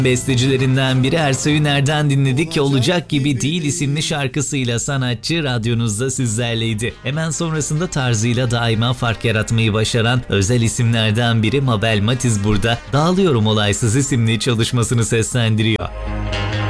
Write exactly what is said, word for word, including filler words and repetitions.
Bestecilerinden biri Ersoy Üner'den dinledik. Olacak Gibi Değil isimli şarkısıyla sanatçı radyonuzda sizlerleydi. Hemen sonrasında tarzıyla daima fark yaratmayı başaran özel isimlerden biri Mabel Matiz burada Dağılıyorum Olaysız isimli çalışmasını seslendiriyor.